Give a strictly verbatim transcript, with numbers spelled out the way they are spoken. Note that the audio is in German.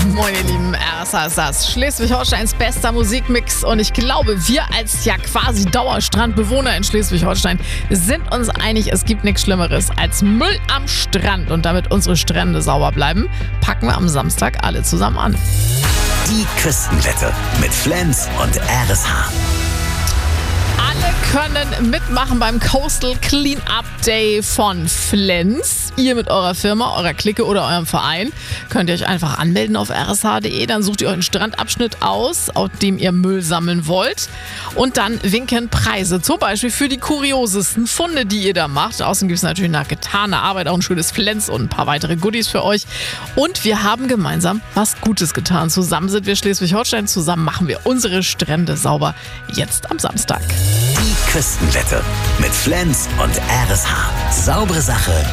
Moin ihr Lieben, R S H ist das, Schleswig-Holsteins bester Musikmix und ich glaube, wir als ja quasi Dauerstrandbewohner in Schleswig-Holstein sind uns einig, es gibt nichts Schlimmeres als Müll am Strand und damit unsere Strände sauber bleiben, packen wir am Samstag alle zusammen an. Die Küstenwette mit Flens und R S H. Alle können mitmachen beim Coastal Cleanup Day von Flens. Ihr mit eurer Firma, eurer Clique oder eurem Verein könnt ihr euch einfach anmelden auf r s h punkt d e. Dann sucht ihr euch einen Strandabschnitt aus, auf dem ihr Müll sammeln wollt. Und dann winken Preise, zum Beispiel für die kuriosesten Funde, die ihr da macht. Außerdem gibt es natürlich nach getaner Arbeit auch ein schönes Flens und ein paar weitere Goodies für euch. Und wir haben gemeinsam was Gutes getan. Zusammen sind wir Schleswig-Holstein, zusammen machen wir unsere Strände sauber. Jetzt am Samstag. Die Küstenwette mit Flens und R S H. Saubere Sache